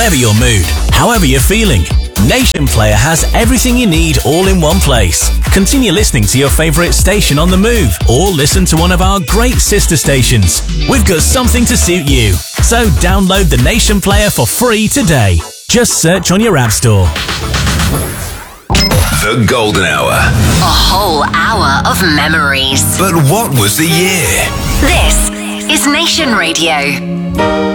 Whatever your mood, however you're feeling, Nation Player has everything you need all in one place. Continue listening to your favourite station on the move, or listen to one of our great sister stations. We've got something to suit you. So download the Nation Player for free today. Just search on your app store. The Golden Hour. A whole hour of memories. But what was the year? This is Nation Radio.